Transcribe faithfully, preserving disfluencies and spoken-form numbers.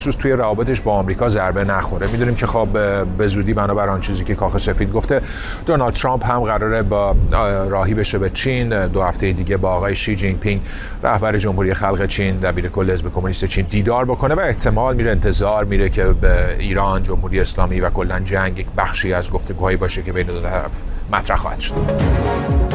خصوص توی روابطش با آمریکا ضربه نخوره. میدونیم که خب به زودی بنابر آن چیزی که کاخ سفید گفته دونالد ترامپ هم قراره با راهی بشه به چین. دو هفته دیگه با آقای شی جین پینگ رهبر جمهوری خلق چین دبیر کل حزب کمونیست چین دیدار بکنه و احتمال میره انتظار میره که به ایران، جمهوری اسلامی و کلا جنگ یک بخشی از گفتگوهایی باشه که بین دو طرف مطرح خواهد شد.